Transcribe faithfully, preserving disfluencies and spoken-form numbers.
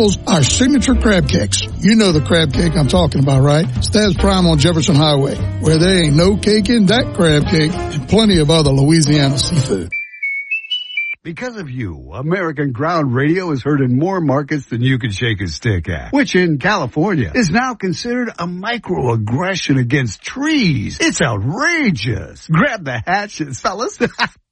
Our signature crab cakes. You know the crab cake I'm talking about, right? Stabs Prime on Jefferson Highway, where there ain't no cake in that crab cake and plenty of other Louisiana seafood. Because of you, American Ground Radio is heard in more markets than you can shake a stick at, which in California is now considered a microaggression against trees. It's outrageous. Grab the hatchet, fellas.